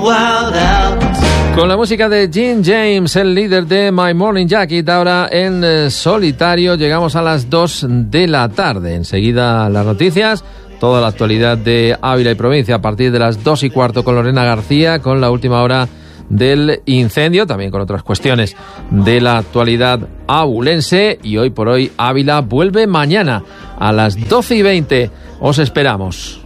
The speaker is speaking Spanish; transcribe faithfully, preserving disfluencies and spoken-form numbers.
Con la música de Jim James, el líder de My Morning Jacket, ahora en eh, solitario, llegamos a las dos de la tarde. Enseguida las noticias, toda la actualidad de Ávila y provincia a partir de las dos y cuarto con Lorena García, con la última hora del incendio, también con otras cuestiones de la actualidad abulense. Y hoy por hoy Ávila vuelve mañana a las doce y veinte. Os esperamos.